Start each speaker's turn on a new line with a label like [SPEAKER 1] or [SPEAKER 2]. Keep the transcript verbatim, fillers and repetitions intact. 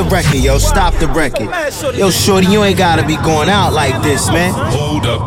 [SPEAKER 1] record, yo. Stop the record. Yo, shorty, you ain't gotta be going out like this, man.
[SPEAKER 2] Hold up,